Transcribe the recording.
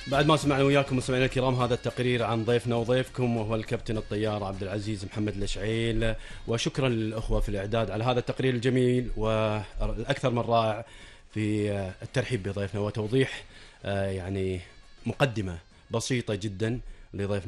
بعد ما سمعنا وياكم مستمعينا الكرام هذا التقرير عن ضيفنا وضيفكم وهو الكابتن الطيار عبد العزيز محمد الاشعيل، وشكرا للاخوه في الاعداد على هذا التقرير الجميل والاكثر من رائع في الترحيب بضيفنا وتوضيح يعني مقدمه بسيطه جدا لضيفنا.